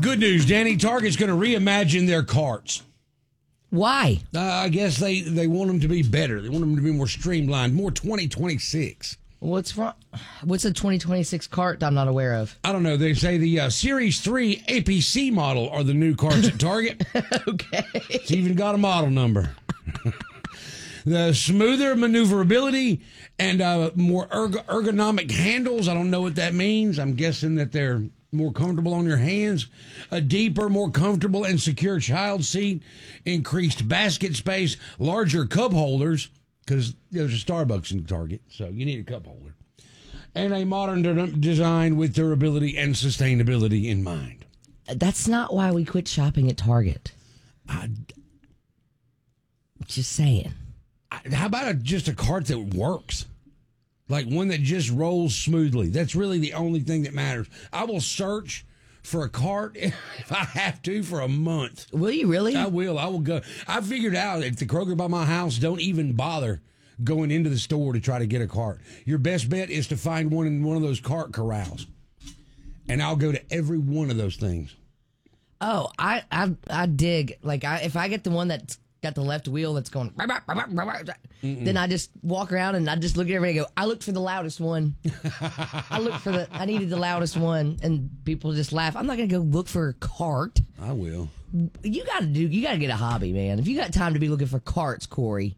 Good news, Danny. Target's going to reimagine their carts. Why? I guess they want them to be better. They want them to be more streamlined, more 2026. What's wrong? What's a 2026 cart I'm not aware of? I don't know. They say the Series 3 APC model are the new carts at Target. Okay. It's even got a model number. The smoother maneuverability and more ergonomic handles. I don't know what that means. I'm guessing that they're more comfortable on your hands. A deeper, more comfortable and secure child seat. Increased basket space. Larger cup holders, because there's a Starbucks in Target, so you need a cup holder. And a modern design with durability and sustainability in mind. That's not why we quit shopping at Target. Just saying. How about just a cart that works? Like one that just rolls smoothly. That's really the only thing that matters. I will search for a cart if I have to for a month. Will you really? I will. I will go. I figured out if the Kroger by my house don't even bother going into the store to try to get a cart. Your best bet is to find one in one of those cart corrals. And I'll go to every one of those things. Oh, I dig. Like, if I get the one that's got the left wheel that's going, then I just walk around and I just look at everybody and go, I looked for the loudest one. I needed the loudest one. And people just laugh. I'm not going to go look for a cart. I will. You got to get a hobby, man. If you got time to be looking for carts, Corey.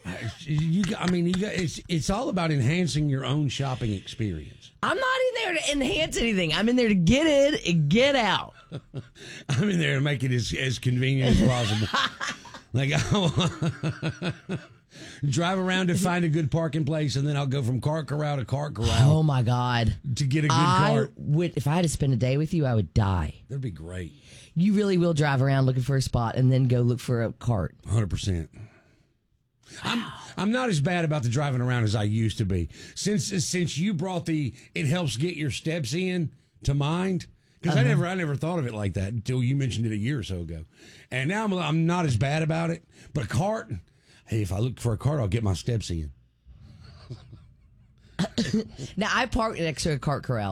It's all about enhancing your own shopping experience. I'm not in there to enhance anything. I'm in there to get in and get out. I'm in there to make it as convenient as possible. Like, I'll drive around to find a good parking place, and then I'll go from cart corral to cart corral. Oh, my God. To get a good cart. If I had to spend a day with you, I would die. That'd be great. You really will drive around looking for a spot and then go look for a cart. 100%. I'm not as bad about the driving around as I used to be. Since you brought it helps get your steps in to mind. Because I never thought of it like that until you mentioned it a year or so ago. And now I'm not as bad about it. But a cart, hey, if I look for a cart, I'll get my steps in. Now, I parked next to a cart corral.